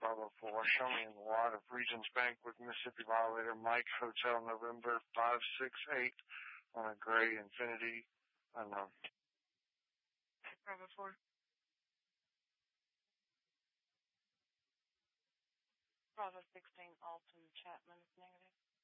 Bravo 4. Show me in the lot of Regions Bank with Mississippi Violator Mike Hotel November 568 on a gray Infiniti unknown. Bravo 4. Bravo 16 Alton Chapman is negative.